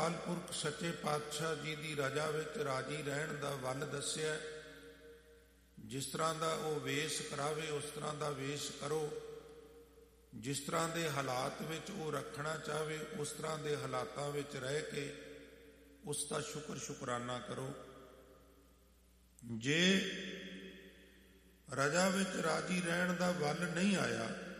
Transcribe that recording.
ਅਕਾਲ ਪੁਰਖ ਸੱਚੇ ਪਾਤਸ਼ਾਹ ਜੀ ਦੀ ਰਜਾ ਵਿੱਚ ਰਾਜੀ ਰਹਿਣ ਦਾ ਵੱਲ ਦੱਸਿਆ। ਜਿਸ ਤਰ੍ਹਾਂ ਦਾ ਉਹ ਵੇਸ਼ ਕਰਾਵੇ ਉਸ ਤਰ੍ਹਾਂ ਦਾ ਵੇਸ਼ ਕਰੋ, ਜਿਸ ਤਰ੍ਹਾਂ ਦੇ ਹਾਲਾਤ ਵਿੱਚ ਉਹ ਰੱਖਣਾ ਚਾਹਵੇ ਉਸ ਤਰ੍ਹਾਂ ਦੇ ਹਾਲਾਤਾਂ ਵਿੱਚ ਰਹਿ ਕੇ ਉਸ ਦਾ ਸ਼ੁਕਰਾਨਾ ਕਰੋ। ਜੇ ਰਜਾ ਵਿੱਚ ਰਾਜੀ ਰਹਿਣ ਦਾ ਵੱਲ ਨਹੀਂ ਆਇਆ